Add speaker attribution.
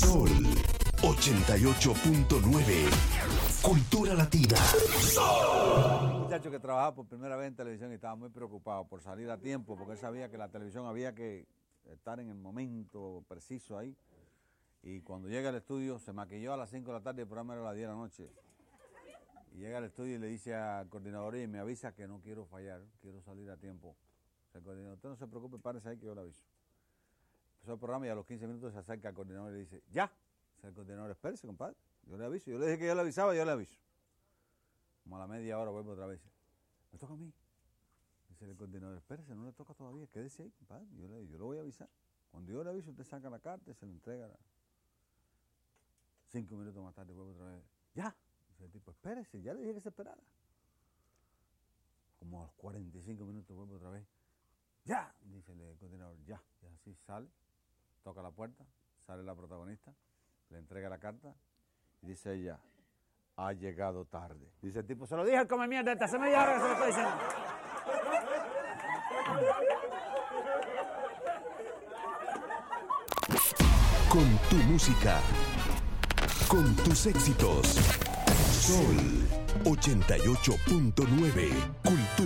Speaker 1: Sol 88.9. Cultura Latina.
Speaker 2: Un muchacho que trabajaba por primera vez en televisión y estaba muy preocupado por salir a tiempo, porque él sabía que la televisión había que estar en el momento preciso ahí. Y cuando llega al estudio, se maquilló a las 5 de la tarde y el programa era a las 10 de la noche. Y llega al estudio y le dice al coordinador, y me avisa que no quiero fallar, quiero salir a tiempo. El coordinador, usted no se preocupe, párese ahí que yo le aviso. Empezó el programa y a los 15 minutos se acerca al coordinador y le dice, ya. El coordinador, espérese, compadre, yo le aviso. Yo le dije que yo le avisaba, yo le aviso. Como a la media hora vuelvo otra vez. Me toca a mí. Dice el coordinador, espérese, no le toca todavía, quédese ahí, compadre, yo lo voy a avisar. Cuando yo le aviso, usted saca la carta y se le entrega. 5 minutos más tarde vuelvo otra vez. Ya. Dice el tipo, espérese, ya le dije que se esperara. Como a los 45 minutos vuelvo otra vez. Ya. Dice el coordinador, ya. Y así sale, toca la puerta, sale la protagonista, le entrega la carta y dice ella, ha llegado tarde. Dice el tipo, se lo dije al come mierda, hace media hora que se lo estoy diciendo.
Speaker 1: Con tu música, con tus éxitos. Sol 88.9. Cultura.